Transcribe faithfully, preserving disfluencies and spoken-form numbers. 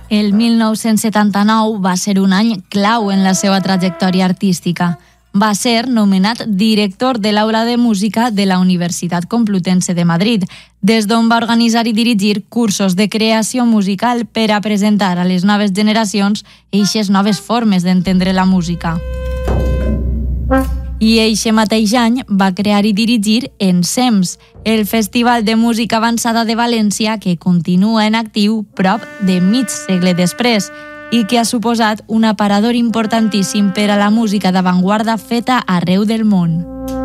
El mil nou-cents setanta-nou va ser un any clau en la seva trajectòria artística. Va ser nomenat director de l'Aula de Música de la Universitat Complutense de Madrid, des d'on va organitzar i dirigir cursos de creació musical per a presentar a les noves generacions eixes noves formes d'entendre la música. I eixe mateix any va crear i dirigir Ensems, el Festival de Música Avançada de València que continua en actiu prop de mig segle després i que ha suposat un aparador importantíssim per a la música d'avantguarda feta arreu del món.